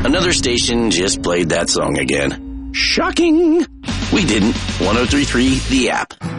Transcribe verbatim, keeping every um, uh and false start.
Another station just played that song again. Shocking! We didn't. one oh three point three, the app.